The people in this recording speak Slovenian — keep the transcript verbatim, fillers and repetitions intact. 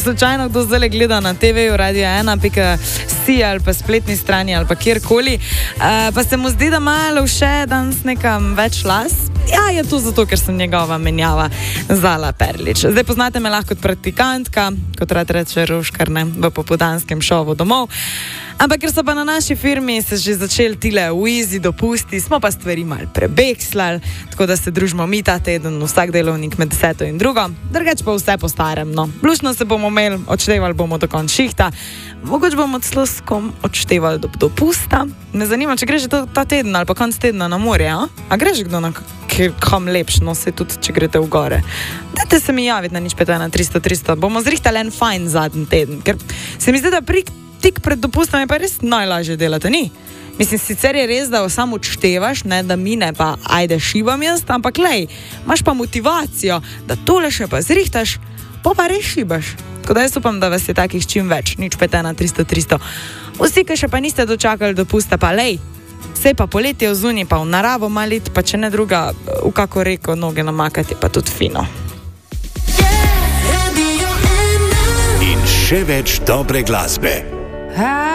slučajno kdo zdaj gleda na te ve, radio ena pika si ali pa spletni strani ali pa kjerkoli, uh, pa se mu zdi, da malo še danes nekam več las. Ja, je to zato, ker sem njegova menjava Zala Perlič. Zdaj poznate me lahko kot praktikantka, kot rad reče Roškar, ne, v popoldanskem šovu Domov. Ampak ker so pa na naši firmi se že začeli tile v easy dopusti, smo pa stvari malo prebekslali, tako da se družimo mi ta teden, vsak delovnik med deseto in drugo. Drugač pa vse po starem, no. Blušno se bomo imeli, odštevali bomo do konca šihta, mogoče bomo celo s kom odštevali do dopusta. Me zanima, če greš ta, ta teden ali pa konc tedna na morje, a? A greš kdo na kam lepš, no se tudi, če greste v gore. Dajte se mi javiti na nič pet ena tristo tristo, bomo zrihtali en fajn zadnji teden, ker se mi zdi, da pri tik pred dopustom je pa res najlažje delati, ni? Mislim, sicer je res, da samo odštevaš, ne, da mine pa ajde šibam jaz, ampak lej, imaš pa motivacijo, da tole še pa zrihtaš, pa pa res šibaš. Tako da jaz upam, da vas je takih čim več, nič pet ena tristo tristo. Vsi, ki še pa niste dočakali dopusta, pa lej, sej pa poletje v zunji, pa v naravo malit, pa če ne druga, v kako reko noge namakati, pa tudi fino. In še več dobre glasbe.